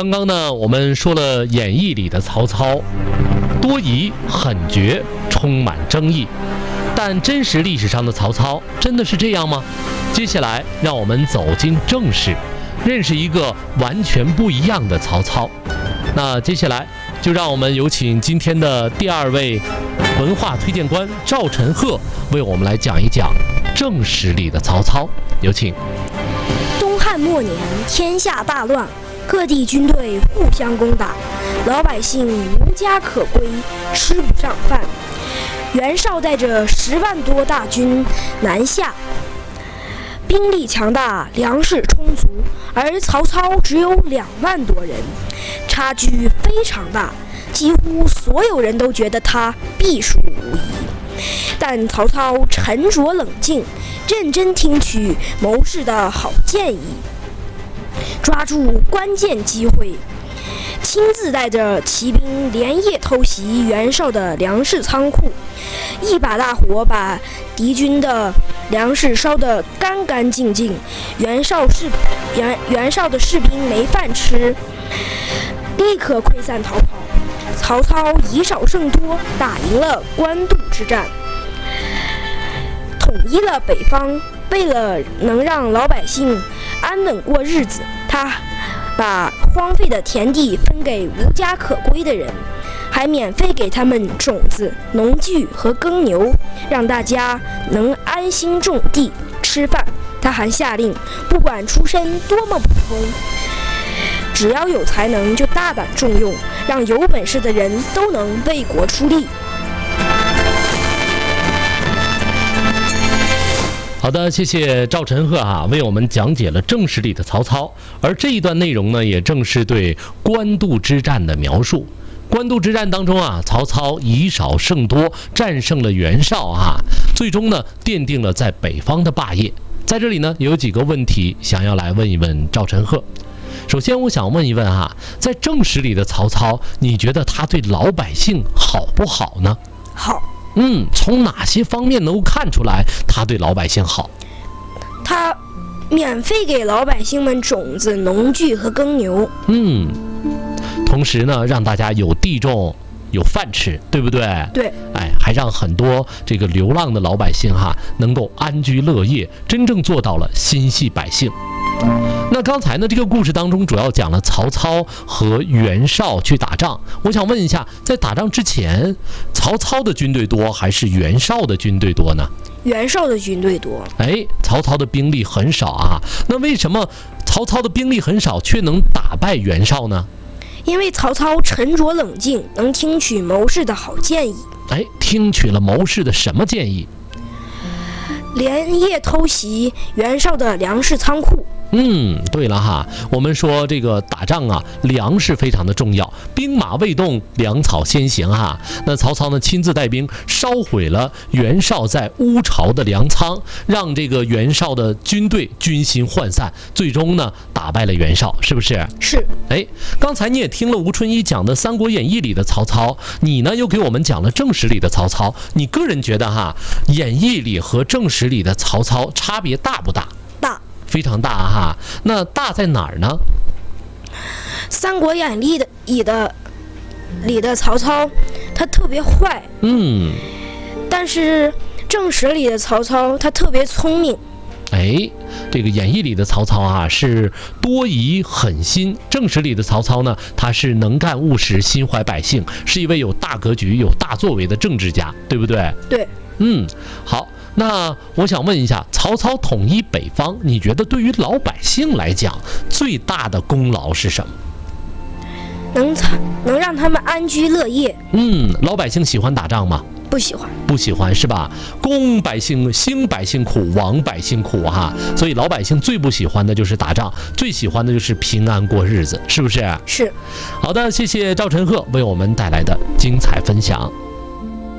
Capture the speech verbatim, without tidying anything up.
刚刚呢，我们说了演义里的曹操多疑、狠绝，充满争议。但真实历史上的曹操真的是这样吗？接下来让我们走进正史，认识一个完全不一样的曹操。那接下来就让我们有请今天的第二位文化推荐官赵晨鹤为我们来讲一讲正史里的曹操。有请。 东汉末年，天下大乱，各地军队互相攻打，老百姓无家可归，吃不上饭。袁绍带着十万多大军南下，兵力强大，粮食充足，而曹操只有两万多人，差距非常大，几乎所有人都觉得他必输无疑。但曹操沉着冷静，认真听取谋士的好建议，抓住关键机会，亲自带着骑兵连夜偷袭袁绍的粮食仓库，一把大火把敌军的粮食烧得干干净净，袁绍士袁袁绍的士兵没饭吃，立刻溃散逃跑。曹操以少胜多，打赢了官渡之战，统一了北方。为了能让老百姓安稳过日子，他把荒废的田地分给无家可归的人，还免费给他们种子、农具和耕牛，让大家能安心种地吃饭。他还下令，不管出身多么普通，只要有才能就大胆重用，让有本事的人都能为国出力。 好的，谢谢赵晨鹤啊，为我们讲解了正史里的曹操。而这一段内容呢，也正是对官渡之战的描述。官渡之战当中啊，曹操以少胜多，战胜了袁绍啊，最终呢，奠定了在北方的霸业。在这里呢，有几个问题想要来问一问赵晨鹤。首先，我想问一问啊，在正史里的曹操，你觉得他对老百姓好不好呢？ 好。 嗯，从哪些方面能够看出来他对老百姓好？ 他免费给老百姓们种子、农具和耕牛。 嗯，同时呢，让大家有地种、有饭吃，对不对？ 对。 哎，还让很多这个流浪的老百姓哈能够安居乐业，真正做到了心系百姓。那刚才呢，这个故事当中主要讲了曹操和袁绍去打仗。我想问一下，在打仗之前，曹操的军队多还是袁绍的军队多呢？ 袁绍的军队多。 哎，曹操的兵力很少啊。那为什么曹操的兵力很少却能打败袁绍呢？ 因为曹操沉着冷静，能听取谋士的好建议。 哎，听取了谋士的什么建议？ 连夜偷袭袁绍的粮食仓库。 嗯，对了哈，我们说这个打仗啊，粮食非常的重要，兵马未动，粮草先行哈。那曹操呢，亲自带兵烧毁了袁绍在乌巢的粮仓，让这个袁绍的军队军心涣散，最终呢，打败了袁绍，是不是？ 是。 哎，刚才你也听了吴春一讲的《三国演义》里的曹操，你呢又给我们讲了正史里的曹操，你个人觉得哈，演义里和正史里的曹操差别大不大？ 大。 非常大哈，那大在哪儿呢？ 《三国演义》的里的里的曹操，他特别坏， 嗯， 但是正史里的曹操，他特别聪明。 哎，这个演义里的曹操啊是多疑狠心，正史里的曹操呢，他是能干务实，心怀百姓，是一位有大格局、有大作为的政治家，对不对？ 对。 嗯，好。那我想问一下，曹操统一北方，你觉得对于老百姓来讲，最大的功劳是什么？ 能能让他们安居乐业。 嗯，老百姓喜欢打仗吗？ 不喜欢。 不喜欢是吧？攻百姓兴百姓苦，亡百姓苦哈。所以老百姓最不喜欢的就是打仗，最喜欢的就是平安过日子，是不是？ 是。 好的，谢谢赵晨鹤为我们带来的精彩分享。